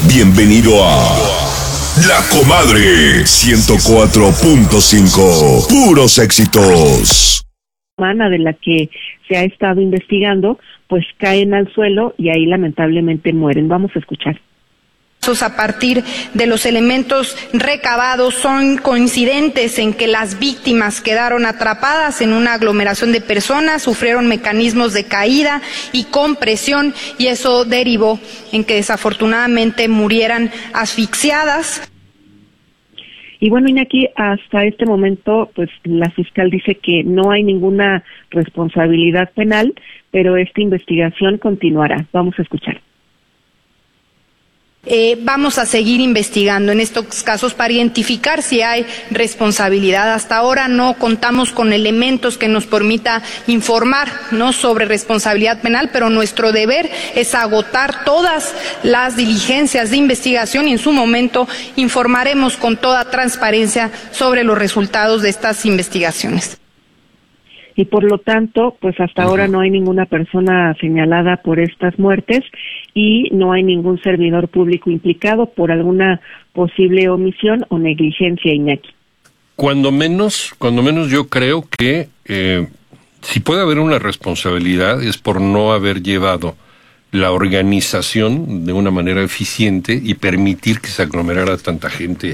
Bienvenido a La Comadre 104.5. Puros éxitos. De la que se ha estado investigando, pues caen al suelo y ahí lamentablemente mueren. Vamos a escuchar. A partir de los elementos recabados son coincidentes en que las víctimas quedaron atrapadas en una aglomeración de personas, sufrieron mecanismos de caída y compresión y eso derivó en que desafortunadamente murieran asfixiadas. Y bueno, Iñaki, hasta este momento, pues la fiscal dice que no hay ninguna responsabilidad penal, pero esta investigación continuará. Vamos a escuchar. Vamos a seguir investigando en estos casos para identificar si hay responsabilidad. Hasta ahora no contamos con elementos que nos permita informar, ¿no?, sobre responsabilidad penal, pero nuestro deber es agotar todas las diligencias de investigación y en su momento informaremos con toda transparencia sobre los resultados de estas investigaciones. Y por lo tanto, pues hasta ahora no hay ninguna persona señalada por estas muertes y no hay ningún servidor público implicado por alguna posible omisión o negligencia, Iñaki. Cuando menos yo creo que si puede haber una responsabilidad es por no haber llevado la organización de una manera eficiente y permitir que se aglomerara tanta gente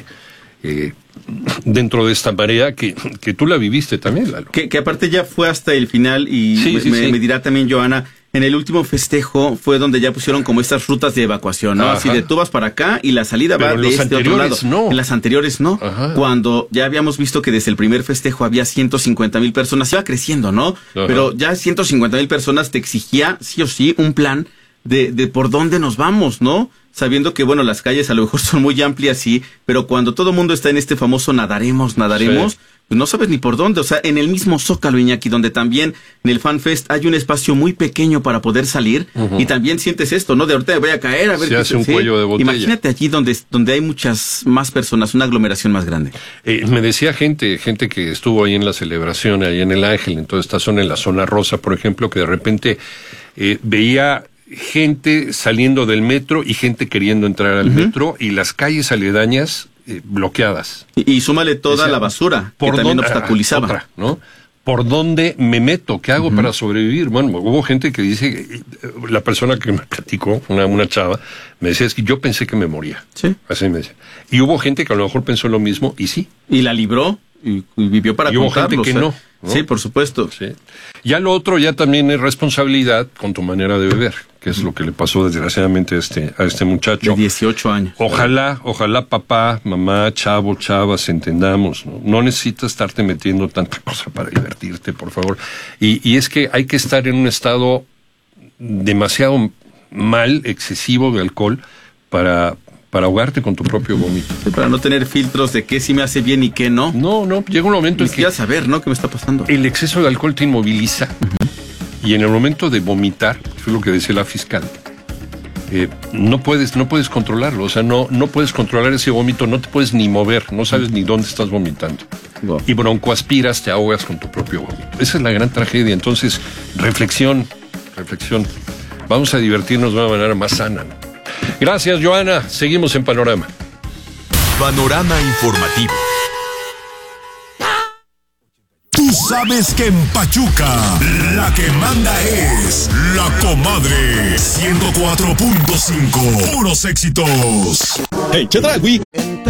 dentro de esta marea que tú la viviste también, Lalo. Que aparte ya fue hasta el final y sí. Me dirá también Joana, en el último festejo fue donde ya pusieron como estas rutas de evacuación, ¿no? Ajá. Así de tú vas para acá y la salida pero va de este otro lado. No. En las anteriores no. Ajá. Cuando ya habíamos visto que desde el primer festejo había 150,000 personas, iba creciendo, ¿no? Ajá. Pero ya 150,000 personas te exigía sí o sí un plan de por dónde nos vamos, ¿no? Sabiendo que, bueno, las calles a lo mejor son muy amplias, sí, pero cuando todo el mundo está en este famoso nadaremos, sí, pues no sabes ni por dónde. O sea, en el mismo Zócalo, Iñaki, donde también en el Fan Fest hay un espacio muy pequeño para poder salir, y también sientes esto, ¿no? De ahorita me voy a caer, a ver se hace un cuello de botella. Imagínate allí donde hay muchas más personas, una aglomeración más grande. Me decía gente que estuvo ahí en la celebración, ahí en el Ángel, en toda esta zona, en la zona rosa, por ejemplo, que de repente veía gente saliendo del metro y gente queriendo entrar al metro y las calles aledañas bloqueadas. Y súmale toda la basura que también obstaculizaba. Otra, ¿no? ¿Por dónde me meto? ¿Qué hago para sobrevivir? Bueno, hubo gente que dice, la persona que me platicó, una chava, me decía, es que yo pensé que me moría. Sí. Así me decía. Y hubo gente que a lo mejor pensó lo mismo, y sí. Y la libró, y vivió para contarlo. Y hubo gente que no. Sí, por supuesto. Sí. Ya lo otro ya también es responsabilidad con tu manera de beber, que es lo que le pasó desgraciadamente a este muchacho. De 18 años. Ojalá papá, mamá, chavo, chavas, entendamos, ¿no? No necesitas estarte metiendo tanta cosa para divertirte, por favor. Y es que hay que estar en un estado demasiado mal, excesivo de alcohol para ahogarte con tu propio vómito. Sí, para no tener filtros de qué sí me hace bien y qué no. No, llega un momento en que ya saber, ¿no?, qué me está pasando. El exceso de alcohol te inmoviliza. Y en el momento de vomitar, fue lo que decía la fiscal, no puedes controlarlo. O sea, no puedes controlar ese vómito, no te puedes ni mover, no sabes ni dónde estás vomitando. Wow. Y broncoaspiras, te ahogas con tu propio vómito. Esa es la gran tragedia. Entonces, reflexión. Vamos a divertirnos de una manera más sana, ¿no? Gracias, Joana. Seguimos en Panorama. Panorama informativo. Tú sabes que en Pachuca la que manda es La Comadre 104.5. Puros éxitos. Hey, Chedragui.